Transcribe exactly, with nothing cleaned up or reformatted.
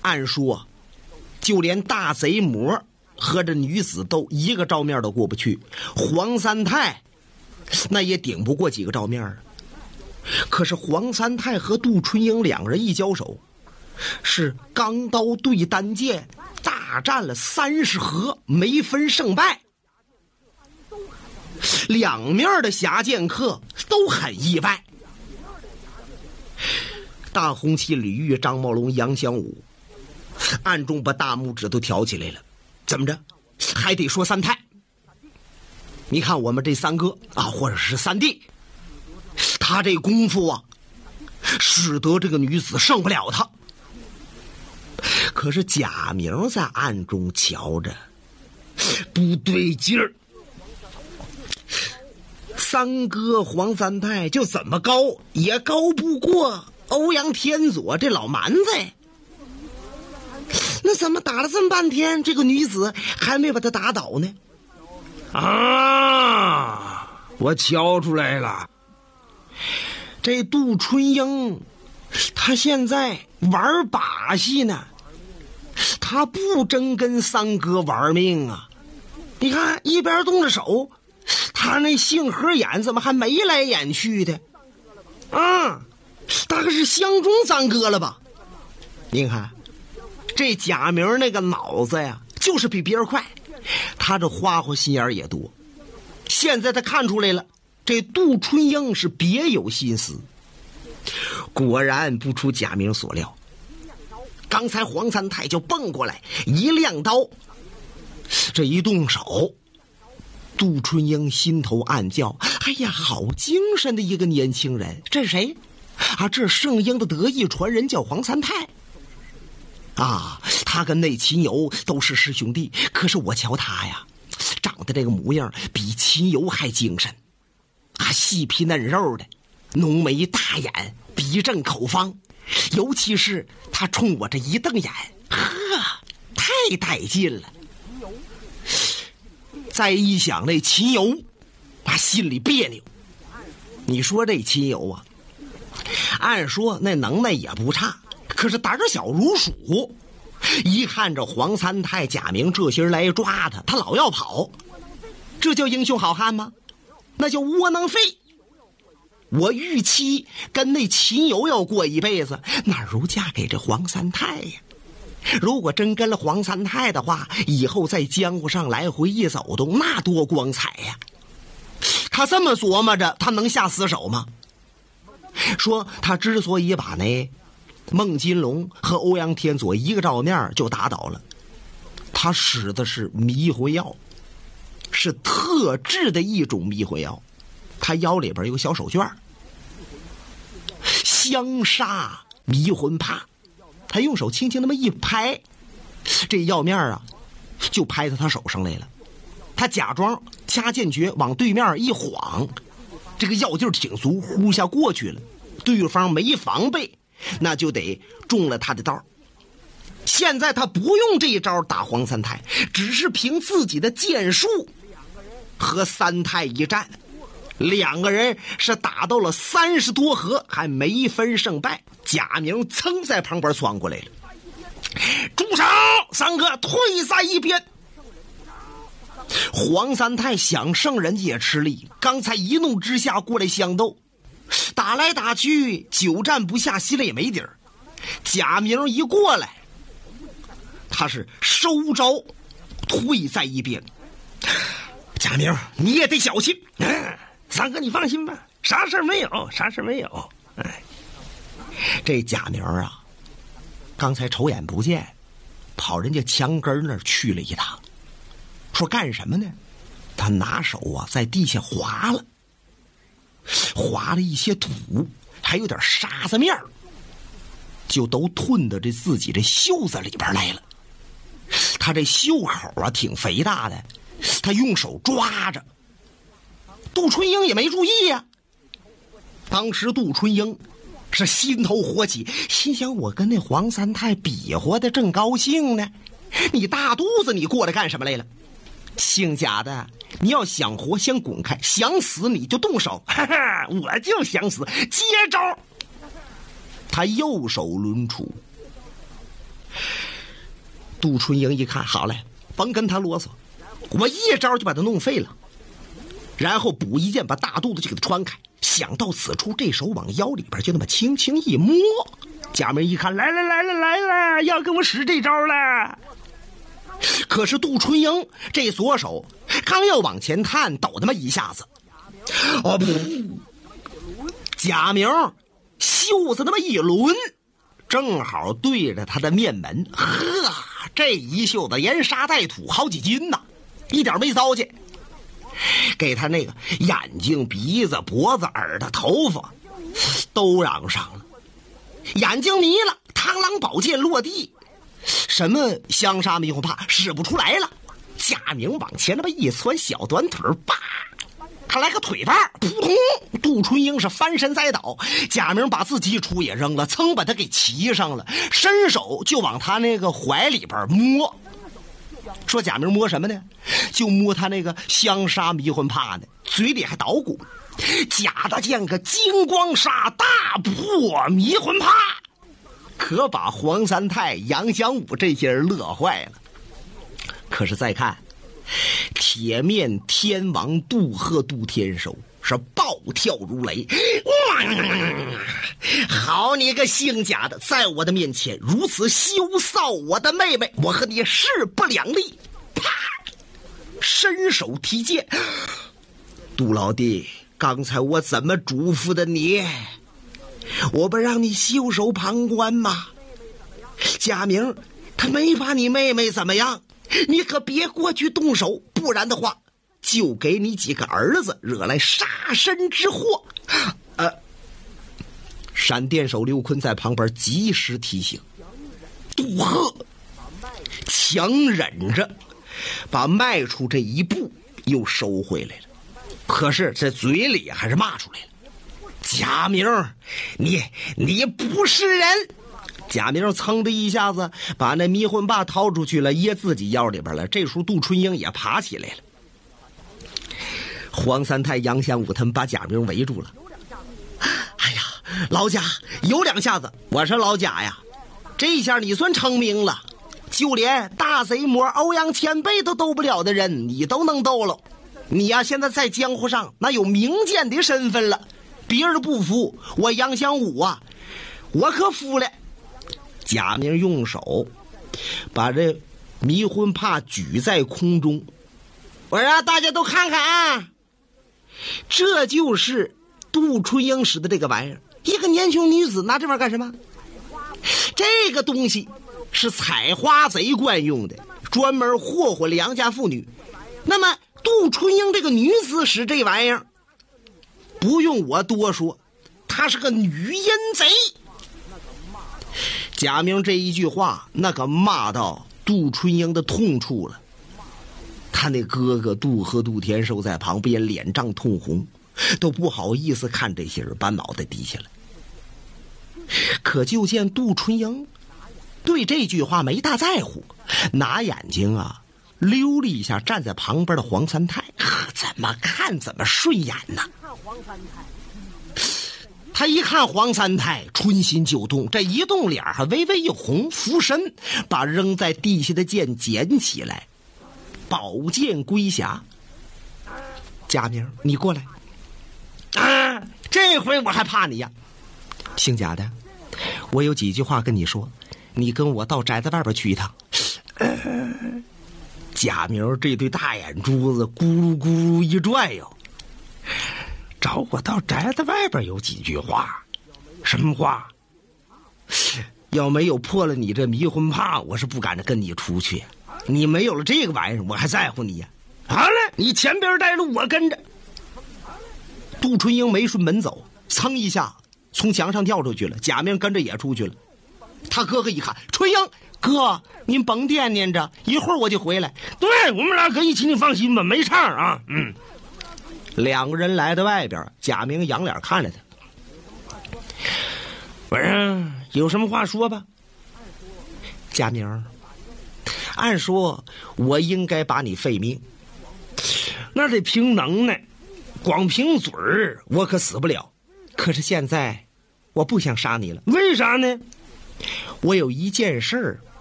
按说就连大贼魔和这女子都一个照面都过不去，黄三太那也顶不过几个照面啊。可是黄三太和杜春英两个人一交手，是钢刀对单剑，大战了三十合，没分胜败。两面的侠剑客都很意外。大红旗李煜、张茂龙、杨香武暗中把大拇指都挑起来了。怎么着？还得说三太。你看我们这三哥啊，或者是三弟，他这功夫啊，使得这个女子胜不了他。可是贾明在暗中瞧着，不对劲儿。三哥黄三太就怎么高也高不过欧阳天佐这老蛮子。那怎么打了这么半天，这个女子还没把他打倒呢？ 啊，我瞧出来了， 这杜春英他现在玩把戏呢，他不真跟三哥玩命啊。你看一边动着手，他那杏核眼怎么还眉来眼去的啊？大概是相中三哥了吧？你看这贾明那个脑子呀，就是比别人快，他这花花心眼也多。现在他看出来了，这杜春英是别有心思。果然不出贾明所料，刚才黄三太就蹦过来一亮刀，这一动手，杜春英心头暗叫：哎呀，好精神的一个年轻人！这是谁啊？这圣婴的得意传人叫黄三太啊，他跟那秦游都是师兄弟，可是我瞧他呀，长得这个模样比秦游还精神，啊，细皮嫩肉的，浓眉大眼，鼻正口方，尤其是他冲我这一瞪眼，呵，太带劲了。再一想那秦游，他心里别扭。你说这秦游啊，按说那能耐也不差，可是胆小如鼠。一看着黄三太、贾明这些人来抓他，他老要跑，这叫英雄好汉吗？那叫窝囊废。我预期跟那秦游要过一辈子，哪如嫁给这黄三太呀？如果真跟了黄三太的话，以后在江湖上来回一走动，那多光彩呀！他这么琢磨着，他能下死手吗？说他之所以把那孟金龙和欧阳天佐一个照面就打倒了，他使的是迷魂药，是特制的一种迷魂药。他腰里边有个小手绢，香砂迷魂帕。他用手轻轻那么一拍，这药面啊就拍到他手上来了。他假装掐剑诀往对面一晃，这个药劲挺足，呼下过去了。对方没防备，那就得中了他的刀。现在他不用这一招打黄三太，只是凭自己的剑术和三太一战，两个人是打到了三十多合，还没分胜败。贾明噌在旁边窜过来了，住手！三哥退在一边。黄三太想胜人家也吃力，刚才一怒之下过来相斗，打来打去久战不下，心里也没底儿。贾明一过来，他是收招退在一边。贾明你也得小心，嗯，三哥你放心吧，啥事没有，啥事没有。哎，这贾明啊，刚才瞅眼不见，跑人家墙根那儿去了一趟，说干什么呢？他拿手啊在地下划了，划了一些土，还有点沙子面，就都吞到这自己这袖子里边来了。他这袖口啊挺肥大的，他用手抓着。杜春英也没注意呀、啊。当时杜春英是心头火起，心想我跟那黄三太比划的正高兴呢，你大肚子你过来干什么来了？姓贾的，你要想活先滚开，想死你就动手。哈哈，我就想死，接招。他右手抡出， 杜春英一看，好嘞，甭跟他啰嗦，我一招就把他弄废了，然后补一剑把大肚子就给他穿开。想到此处，这手往腰里边就那么轻轻一摸，贾明一看，来了来了来了，要跟我使这招了。可是杜春英这左手刚要往前探，抖那么一下子，哦不，贾明袖子那么一抡，正好对着他的面门，呵，这一袖子盐沙带土好几斤呐，一点没糟践，给他那个眼睛、鼻子、脖子、耳朵、头发都嚷上了，眼睛迷了，螳螂宝剑落地，什么香沙迷魂帕使不出来了。贾明往前那么一窜，小短腿叭，他来个腿把，扑通，杜春英是翻身栽倒。贾明把自己杵也扔了，噌把他给骑上了，伸手就往他那个怀里边摸。说贾明摸什么呢？就摸他那个香沙迷魂帕呢，嘴里还捣鼓，假的见个金光沙大破迷魂帕，可把黄三泰、杨祥武这些人乐坏了。可是再看铁面天王杜贺杜天寿是暴跳如雷，好你个姓贾的，在我的面前如此羞臊我的妹妹，我和你势不两立。啪，伸手提剑。杜老弟，刚才我怎么嘱咐的你？我不让你袖手旁观吗？贾明他没把你妹妹怎么样，你可别过去动手，不然的话就给你几个儿子惹来杀身之祸。呃，闪电手刘坤在旁边及时提醒，杜贺强忍着把迈出这一步又收回来了，可是这嘴里还是骂出来了，贾明你你不是人。贾明噌的一下子把那迷魂帕掏出去了，掖自己腰里边了。这时候杜春英也爬起来了，黄三泰、杨祥武他们把贾明围住了。哎呀，老贾有两下子。我说老贾呀，这下你算成名了，就连大贼魔欧阳千倍都斗不了的人你都能斗了。你呀现在在江湖上那有名剑的身份了，别人不服，我杨祥武啊我可服了。贾明用手把这迷魂帕举在空中，我让大家都看看啊，这就是杜春英使的这个玩意儿。一个年轻女子拿这玩意儿干什么？这个东西是采花贼惯用的，专门霍霍良家妇女。那么杜春英这个女子使这玩意儿，不用我多说，她是个女阴贼。贾明这一句话那可骂到杜春英的痛处了，他那哥哥杜贺杜天寿在旁边脸涨通红，都不好意思看这些人，把脑袋低下来。可就见杜春英对这句话没大在乎，拿眼睛啊溜了一下站在旁边的黄三泰，怎么看怎么顺眼呢。他一看黄三泰，春心就动，这一动脸还微微一红，俯身把扔在地下的剑捡起来，宝剑归匣。贾明你过来啊，这回我还怕你呀。姓贾的，我有几句话跟你说，你跟我到宅子外边去一趟。呃、贾明这对大眼珠子咕噜咕噜一转哟，找我到宅子外边有几句话。什么话？要没有破了你这迷魂帕，我是不敢跟你出去。你没有了这个玩意儿，我还在乎你呀。好了，你前边带路，我跟着。杜春英没顺门走，噌一下从墙上跳出去了，贾明跟着也出去了。他哥哥一看，春英哥，您甭惦念着，一会儿我就回来。对，我们俩可一起，你放心吧，没差啊。嗯。两个人来到外边，贾明仰脸看着他，我说有什么话说吧。贾明，按说我应该把你废命，那得凭能耐，光凭嘴儿我可死不了。可是现在我不想杀你了。为啥呢？我有一件事儿